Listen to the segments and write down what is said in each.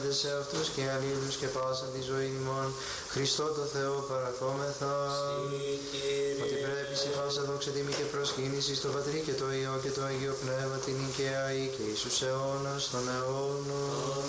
όντε σε αυτούς και αλλήλους και πάσαν τη ζωή ημών, Χριστό το Θεό παρακόμεθα. Ότι πρέπει σε πάσα δόξα τιμή και προσκύνηση στο Πατρί και το Υιό και το Αγίο Πνεύμα την Νικαία ή και Ιησούς αιώνας των αιώνων.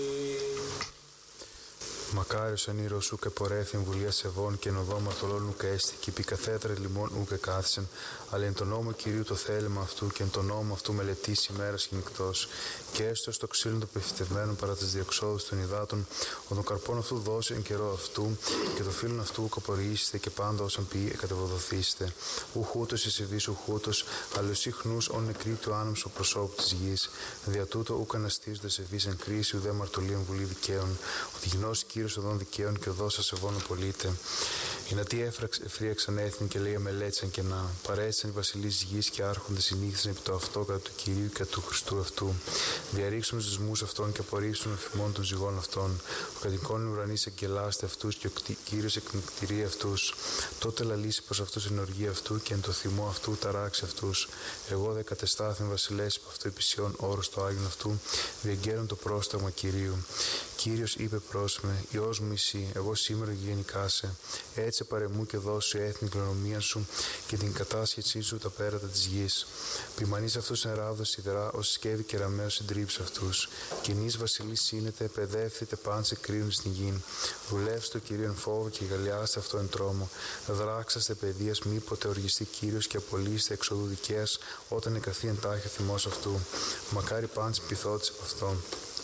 Μακάριος εν ήρω σου και πορεύθυν βουλία σεβών και ενοδό μαρτωλών ουκ έστη και επί καθέτρα λιμών ουκ κάθισεν, αλλά εν τον νόμο Κυρίου το θέλημα αυτού και εν τον νόμο αυτού μελετήσει ημέρας και νυκτός. Και έστω στο ξύλο των πεφυτευμένων παρά τις διεξόδους των υδάτων, ο τον καρπόν αυτού δώσει εν καιρό αυτού και το φύλλον αυτού ουκ απορριήσετε και πάντα όσον ποιεί εκατεβοδοθήσετε. Ουχ ούτως εις ευείς ουχ ούτως, αλλά εσύ χνούς ον νεκρή του άνεμσου προσώπου της γης. Δια τούτο ουκ αναστίζοντας ευείς εν κρίση ουδέ μαρτωλίων βουλή δικαίων, ότι γινώσει Κύριος οδών δικαίων και οδός ασεβών απολύτε. Οι νατοί εφρίαξαν έθνη και λέει αμελέτησαν κενά. Παρέστησαν οι βασιλείς της γης και άρχοντες συνήθισαν επί το αυτό κατά του Κυρίου και του Χριστού αυτού. Διαρρήξουν τους δεσμούς αυτών και απορρίψουν εφημών των ζυγών αυτών. Ο κατοικών ουρανής εγκελάστε αυτούς και ο Κύριος εκνεκτηρεί αυτούς. Τότε λαλήσει προς αυτούς εν οργή αυτού και εν το θυμό αυτού ταράξει αυτούς. Εγώ δε κατεστάθην βασιλές από αυτό επισιών όρος το Άγιον αυτού, διεγγέλων το πρόσταγμα Κυρίου. Κύριος είπε προς με, Υιός μου εσύ, εγώ σήμερα γενικάσαι. Έτσι παρεμού και δώσου έθνη κληρονομία σου και την κατάσχεσή σου τα πέρατα της γης. Ποιμανείς αυτούς εν ράβδος σιδερά, ως σκεύη και ραμαίος συντρίψε αυτούς. Κοινής βασιλής σύνετε, παιδεύθητε πάντσε κρύουν στην γην. Δουλεύστε το Κύριο εν φόβο και γαλιάστε αυτό εν τρόμο. Δράξαστε παιδείας, μήποτε οργιστεί Κύριος και απολύστε εξοδού δικαίας, όταν εκαθεί εν τάχει ο θυμός αυτού. Μακάρι πάντσε πειθότης από αυτόν.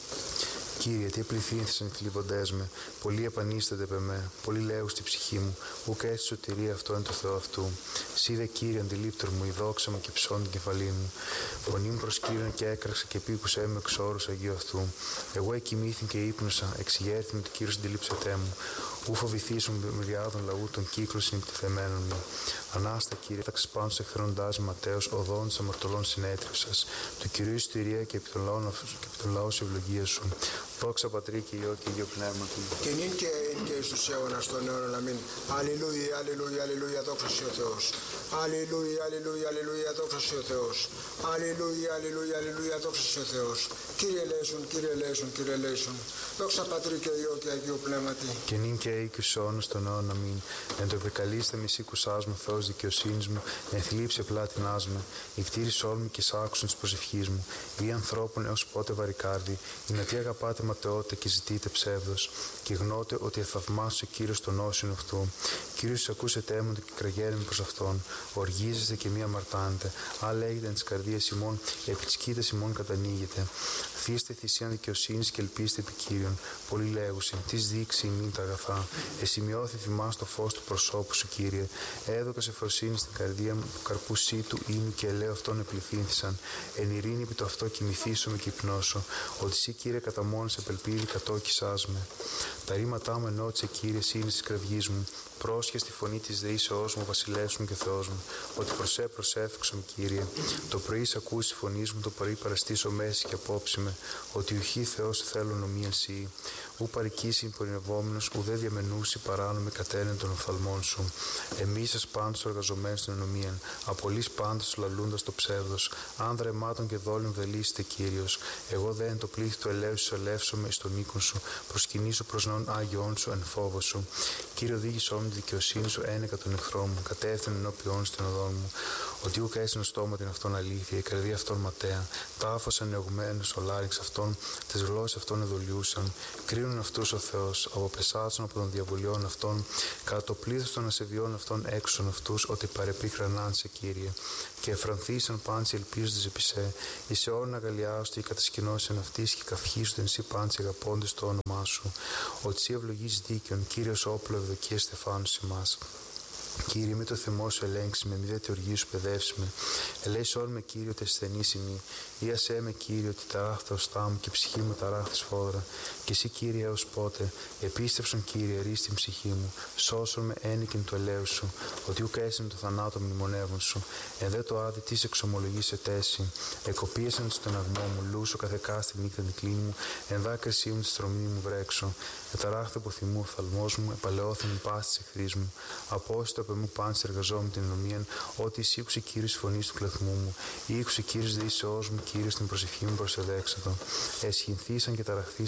Κύριε, τι επληθύνθησαν κλειβοντές με, πολλοί επανίστανται πε με, πολλοί λέουν στη ψυχή μου, ουκ έστι σωτηρία αυτό εν το Θεό αυτού. Σύ δε Κύριε αντιλήπτορ μου, η δόξα μου και ψών την κεφαλή μου. Φωνή μου προς Κύριον και έκραξα και πήκουσα με εξ όρους Αγίου αυτού. Εγώ εκοιμήθην και ύπνωσα, εξηγέρθη με το Κύριος αντιλήψατέ μου. Ου φοβηθήσουν μυριάδων λαού των κύκλων συνυπτηθεμένων μου. Ανάστα Κύριε, τα ξεσπάνω σε εχθροντάς Ματέος, οδόν της αμαρτωλών συνέτριψας. Του Κυρίου στηρία και επί των λαών σε ευλογία σου. Δόξα Πατρί και Υιό και Υιό Πνεύματι. Και νυν και ειν και εις τους αιώνας των αιώνων. Αμήν. Αλληλούια, αλληλούια, αλληλούια, δόξα σε ο Θεός. Αλληλούια, αλληλούια, αλληλούια, δόξα σε ο Θεός. Αλληλούια, αλληλούια, αλληλούια, δόξα σε ο Θεός. Κύριε ελέησον, Κύριε ελέησον, Κύριε ελέησον. Δόξα Πατρί και Υιό και Αγίου Πνεύματι. Και νυν και ειν και εις αιώνας των αιώνων. Αμήν. Εν το επικαλείστε με εσύ κουσάς μου, Θεός δικαιοσύνης μου, εν θλίψη πλάτινάς με. Η κτήρης όλμη και σ' της προσευχής μου. Ή ανθρώπων έως πότε βαρικάρδι. Η να τι αγαπάτε ματαιότητα και ζητείτε ψεύδος. Και γνώτε ότι εθαυμάσου ο Κύριος τον όσιν αυτού. Κύριος ακούσετε έμοντο και κραγέρνει προς αυτόν. Οργίζεστε και μη αμαρτάνετε. Α λέγεται εν της καρδίας ημών, επί της κοίτας ημών κατανοίγετε. Θύστε θυσίαν δικαιοσύνης και ελπίστε επί Κύριον. Πολλοί λέγουσιν, τις δείξει ημίν τα αγαθά. Εσημειώθη θυμάς το φως του προσώπου σου, Κύριε. Έδωκα σε φροσύνη στην καρδία μου, του καρπού σύτου ήμου και ελέω αυτόν επληθύνθησαν. Εν ειρήνη επί το αυτό κοιμηθήσω με και υπνώσω. Ότι εσύ, Κύριε, κατά μόνος επελπίδη κατόκισάς με. Τα ρήματά μου ενώτησε, Κύριε, σύνης της κραυγής μου. Πρόσχε στη φωνή της δεήσεώς μου, βασιλεύς μου και Θεός μου. Ότι προσέφηξω με, Κύριε. Το πρωί σ' ακούσει τη φωνή μου, το πρωί παραστήσω μέση και απόψη με. Ότι ουχή Θεός θέλω νομίαν σύ. Ου παρικήσει υπορεινευόμενος, ουδέ διαμενούσι παράνομη κατένεν των οφθαλμών σου. Εμείς σας πάντως εργαζομένους στην ενομίαν, απολύς πάντως λαλούντας το ψεύδος. Άνδρα αιμάτων και δόλων δελήσετε, Κύριος. Εγώ δε εν το πλήθη του ελέου συσσωλεύσομαι εις τον οίκον σου, προσκυνήσω προς νόν Άγιον σου εν φόβο σου. Κύριε, οδήγησό μου τη δικαιοσύνη σου ένεκα των εχθρών μου, κατεύθυνε ενώπιόν στην οδόν μου. Ότι ούκ έσυνο στόμα την αυτόν αλήθεια, η καρδία αυτών ματέα. Τάφος ανεωγμένος ο λάρυξ αυτών, τις γλώσσες αυτών εδολιούσαν. Κρίνουν αυτούς ο Θεός, αποπεσάτσουν από των διαβολιών αυτών, κατά το πλήθος των ασεβιών αυτών έξωσον αυτούς, ότι παρεπίχρανάν σε, Κύριε. Και εφρανθήσαν πάντες ελπίζοντες επί σε, εις αιώνων αγαλιάστε, οι κατασκηνώσεων αυτής και καυχίζονται εν σύ πάντες αγαπώντες το όνομά σου. Ότι σύ ευλογείς δίκαιον, Κύριος όπλο ευδοκίας στεφάνους ημάς. Κύριε, με το θυμό σου ελέγξει με, μη δε τη οργή σου παιδεύσει με. Ελέησόν με, Κύριε, ότι ασθενείς ημί. Ήασέ με, Κύριε, ότι ταράχθα οστά μου και ψυχή μου ταράχθη σφόδρα. Και εσύ, Κύριε, έως πότε. Επίστευσον, Κύριε, ρί στην ψυχή μου. Σώσον με ένικην του ελέου σου. Ότι ουκ έσυνε το θανάτο μνημονεύουν σου. Εν δε το άδει τη εξομολογή σε τέση. Εκοπίεσαν στον αγμό μου, λούσο καθεκά στη νύχτα την κλίνη μου. Εν δάκρυσή μου τη στρωμή μου βρέξω. Εταράχθη από θυμού ο φθαλμός μου, επαλαιώθην πάση τη εχθρή μου. Απόστο από μου πάντως εργαζόμουν την ενομίαν, ότι εισήκουσε, Κύριος, φωνής του κλαθμού μου. Ήκουσε, Κύριος, δεήσεώς μου, Κύριος, την προσευχή μου προσεδέξατο. Εσχυνθήσαν και ταραχθήσαν σφόδρα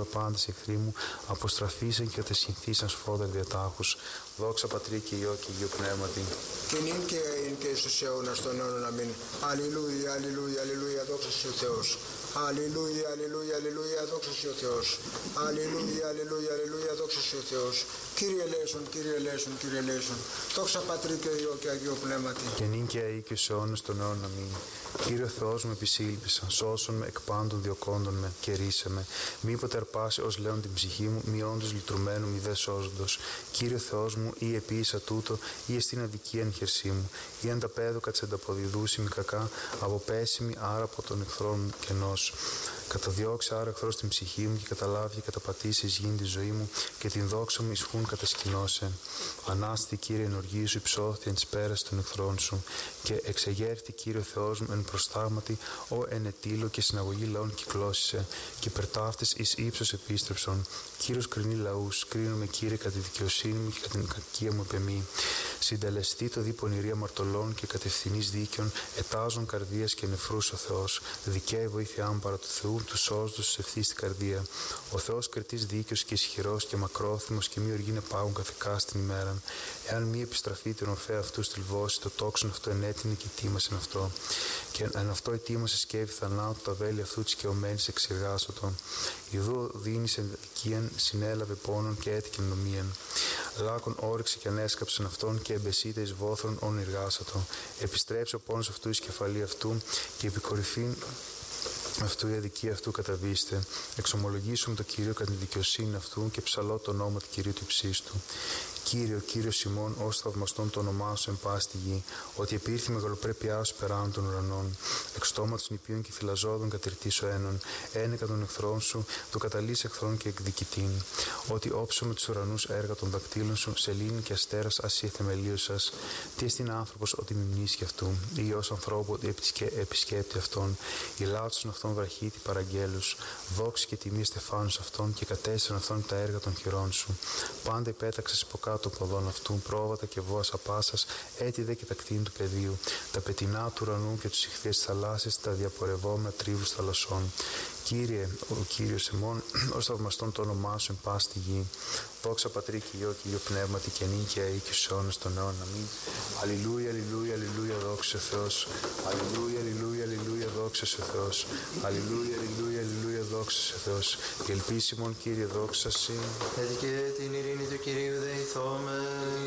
πάντες εχθροί μου, αποστραφήσαν και κατεσχυνθήσαν σφόδρα διατάχους. Δόξα Πατρί και Υιό και Αγίου Πνεύματι. Και νυν και ειν και εις τους αιώνας των αιώνων. Αμήν. Αλληλούια, αλληλούια, αλληλούια, δόξα Συ ο Θεός. Αλληλούια, αλληλούια, αλληλούια, δόξα Συ ο Θεός. Αλληλούια, αλληλούια, αλληλούια, δόξα Συ ο Θεός. Κύριε ελέησον, Κύριε ελέησον, Κύριε ελέησον. Δόξα Πατρί και Υιό και Αγίου Πνεύματι. Και νυν και αεί και στους αιώνας των αιώνων. Αμήν. Κύριε Θεός μου επισήλπισαν, σώσον με εκ πάντων διωκόντων με και ρίσε με. Μήποτε αρπάσει ως λέον την ψυχή μου, μη όντως λυτρωμένου μη δε σώζοντος. Κύριε Θεός μου, ή επίησα τούτο, ή εστίν αδικία εν χερσί μου, ή αν τα πέδοκα της ανταποδιδούση μη κακά, αποπέσιμη άρα από τον εχθρό μου κενός. Καταδιώξει άρα εχθρός την ψυχή μου και καταλάβει και καταπατήσει εις γήν τη ζωή μου και την δόξα μου ισχούν κατασκηνώσεν. Ανάστη Κύριε εν οργή σου υψώθη εν της πέρας των εχθρών σου και εξεγέρθη Κύριε Θεός μου εν προστάγματι ο ενετήλο και συναγωγή λαών κυκλώσισε και περτάφτες εις ύψος επίστρεψον. Κύριος κρινεί λαούς, κρίνομαι Κύριε κατά τη δικαιοσύνη μου και κατά την κακία μου επεμή. Συντελεστεί το δι πονηρία μαρτωλών και κατευθυνής δίκαιων, ετάζων καρδίας και νεφρούς ο Θεός. Δικαίη βοήθειά μου παρά του Θεού, του σώζοντος ευθύς στην καρδία. Ο Θεός κριτής δίκαιος και ισχυρός και μακρόθυμος και μη οργήνε πάγουν καθεκά στην ημέραν. Εάν μη επιστραφεί την ορφαία αυτού στυλβώσει, το τόξον αυτό ενέτεινε και τίμασεν αυτό. Και αν αυτό ετοίμασε σκεύη θανάτου, τα βέλη αυτού της καιωμένης εξεργάσατο. Ιδού δίνεις ενδικίαν, συνέλαβε πόνον και έτυχε νομίαν. Λάκων όριξε και ανέσκαψεν αυτόν και εμπεσίτε εις βόθρων όν εργάσατο. Επιστρέψε ο πόνος αυτού εις κεφαλή αυτού και επικορυφήν αυτού η αδικία αυτού καταβήστε. Εξομολογήσουμε το Κύριο κατά τη δικαιοσύνη αυτού και ψαλώ το όνομα του Κυρίου του υψίστου. Κύριο, Κύριος ημών, ως θαυμαστόν το όνομά σου εν πάση τη γη, ότι επήρθη μεγαλοπρέπειά σου περάνω των ουρανών, εξ στόματος νηπίων και φυλαζόδων κατηρτής ο ένων, ένεκα των εχθρών σου, του καταλύς εχθρών και εκδικητήν. Ότι όψω με τους ουρανούς έργα των δακτύλων σου, σελήνη και αστέρας ασύ θεμελίωσας. Τι εστίν άνθρωπος ότι μιμνήσει αυτού, ή ως ανθρώπου ότι επισκέπτει αυτόν, η λάτσον αυτών βραχίτη παραγγέλους, δόξη και τιμή στεφάνους αυτών και κατέσσεραν αυτών τα έργα των χειρών σου. Πάντα υπέταξες υποκάτω των ποδών αυτού, πρόβατα και βόας απάσας, έτη δε και τα κτίνη του πεδίου, τα πετεινά του ουρανού και τους ηχθείες της θαλάσσης, τα διαπορευόμενα τρίβους θαλασσών. Κύριε, ο Κύριος ημών, ως θαυμαστόν το όνομά σου εν πάση τη γη. Δόξα Πατρί και Υιό και Αγίου Πνεύματι και νυν και αεί και στους αιώνας των αιώνων. Αμήν. Αλληλούια, αλληλούια, αλληλούια, δόξα σε Θεός. Αλληλούια, αλληλούια, αλληλούια, δόξα σε Θεός. Αλληλούια, αλληλούια, αλληλούια, δόξα σε Θεός. Και ελπίσιμον Κύριε, δόξα Συ. Έτσι και την ειρήνη του Κυρίου δεηθώμε.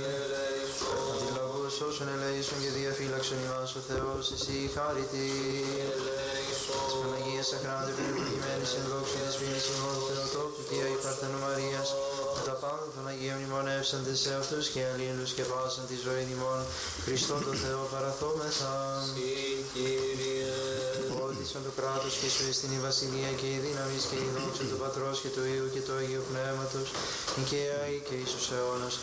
Αντιλαβούς όσων ελέησον και διαφύλαξον ημάς ο Θεός, εσύ χάρητη. Της Παναγίας Αχράντου περιπληγημένης εν δόξου της πίνης ημών Θεοτόκου και Αγίου Παρθενού Μαρίας, τα πάντα των Αγίων μνημονεύσαντες σε αυτούς και αλλήλους και πάσαν τη ζωή ημών, Χριστό το Θεό παραθόμεθα. Ότισον το κράτος και σου εστιν η βασιλεία και η δύναμις και η δόξα του Πατρός και του Υιού και του Αγίου Πνεύματος, και αεί και εις τους αιώνας.